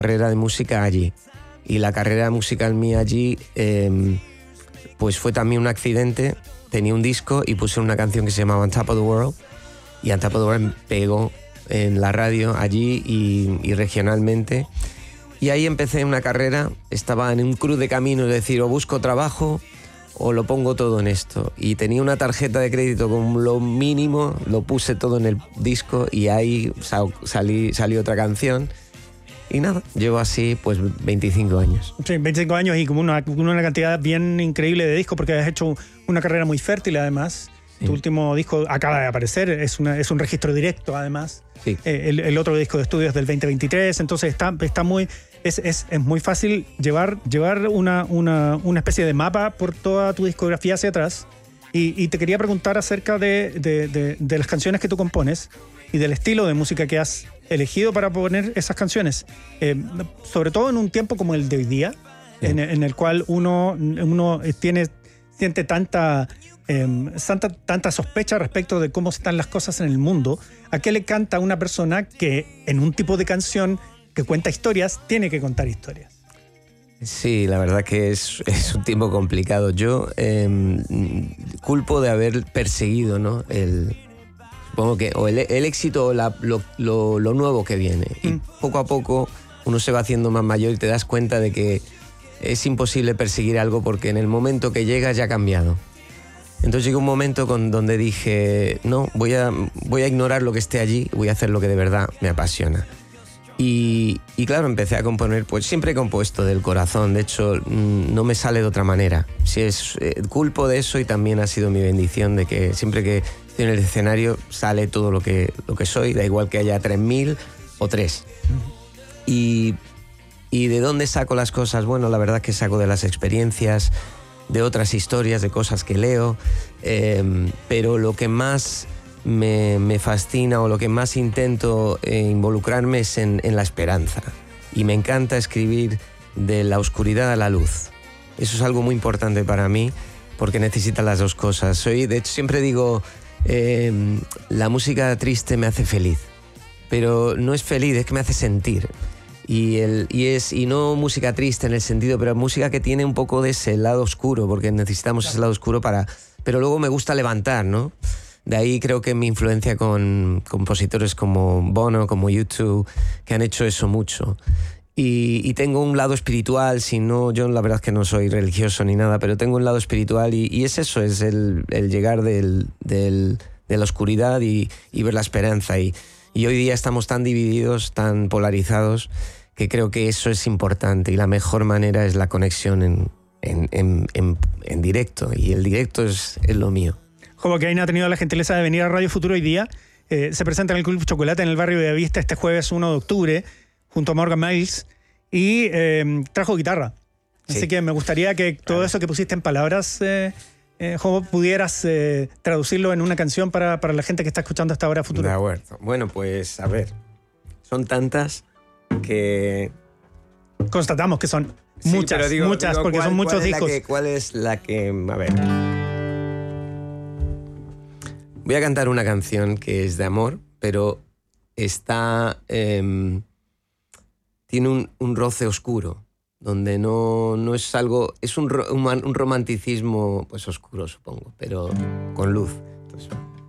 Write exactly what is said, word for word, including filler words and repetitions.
carrera de música allí. Y la carrera musical mía allí, eh, pues fue también un accidente. Tenía un disco y puse una canción que se llamaba On Top of the World. Y On Top of the World pegó en la radio allí y, y regionalmente. Y ahí empecé una carrera. Estaba en un cruz de camino, es decir, o busco trabajo o lo pongo todo en esto. Y tenía una tarjeta de crédito con lo mínimo, lo puse todo en el disco y ahí sal, salí, salió otra canción. Y nada, llevo así pues veinticinco años. Sí, veinticinco años y como una, una cantidad bien increíble de discos, porque has hecho una carrera muy fértil además. Sí. Tu último disco acaba de aparecer, es, una, es un registro directo además. Sí. Eh, el, el otro disco de estudio es del veinte veintitrés, entonces está, está muy, es, es, es muy fácil llevar, llevar una, una, una especie de mapa por toda tu discografía hacia atrás. Y, y te quería preguntar acerca de, de, de, de las canciones que tú compones y del estilo de música que has elegido para poner esas canciones, eh, sobre todo en un tiempo como el de hoy día, sí. en, en el cual uno, uno tiene, siente tanta, eh, tanta, tanta sospecha respecto de cómo están las cosas en el mundo. ¿A qué le canta una persona que en un tipo de canción que cuenta historias, tiene que contar historias? Sí, la verdad que es, es un tiempo complicado. Yo eh, culpo de haber perseguido, ¿no?, el... Supongo que o el, el éxito o la, lo, lo, lo nuevo que viene. Y mm. poco a poco uno se va haciendo más mayor y te das cuenta de que es imposible perseguir algo porque en el momento que llega ya ha cambiado. Entonces llegó un momento con, donde dije, no, voy a, voy a ignorar lo que esté allí, voy a hacer lo que de verdad me apasiona. Y, y claro, empecé a componer, pues siempre he compuesto del corazón, de hecho no me sale de otra manera. Si es eh, culpo de eso y también ha sido mi bendición de que siempre que estoy en el escenario sale todo lo que, lo que soy, da igual que haya tres mil o tres. Y, y ¿de dónde saco las cosas? Bueno, la verdad es que saco de las experiencias, de otras historias, de cosas que leo, eh, pero lo que más me, me fascina o lo que más intento eh, involucrarme es en, en la esperanza. Y me encanta escribir de la oscuridad a la luz. Eso es algo muy importante para mí porque necesita las dos cosas. Soy, de hecho, siempre digo... Eh, la música triste me hace feliz, pero no es feliz, es que me hace sentir. Y, el, y, es, y no música triste en el sentido, pero música que tiene un poco de ese lado oscuro, porque necesitamos ese lado oscuro para... Pero luego me gusta levantar, ¿no? De ahí creo que mi influencia con compositores como Bono, como U dos, que han hecho eso mucho. Y, y tengo un lado espiritual, si no, yo la verdad es que no soy religioso ni nada, pero tengo un lado espiritual y, y es eso, es el, el llegar del, del, de la oscuridad y, y ver la esperanza. Y, y hoy día estamos tan divididos, tan polarizados, que creo que eso es importante y la mejor manera es la conexión en, en, en, en, en directo, y el directo es, es lo mío. Jobo Kane ha tenido la gentileza de venir a Radio Futuro hoy día, eh, se presenta en el Club Chocolate en el barrio de Avista este jueves uno de octubre, junto a Morgan Miles, y eh, trajo guitarra. Así sí. que me gustaría que todo claro. eso que pusiste en palabras, eh, eh, Jobo, pudieras eh, traducirlo en una canción para, para la gente que está escuchando hasta ahora Futuro. De acuerdo. Bueno, pues a ver, son tantas que... Constatamos que son sí, muchas, digo, muchas, digo, porque ¿cuál, son muchos cuál discos. Que, ¿Cuál es la que...? A ver... Voy a cantar una canción que es de amor, pero está... Eh, tiene un, un roce oscuro, donde no, no es algo... Es un, un, un romanticismo pues oscuro, supongo, pero con luz. Pues,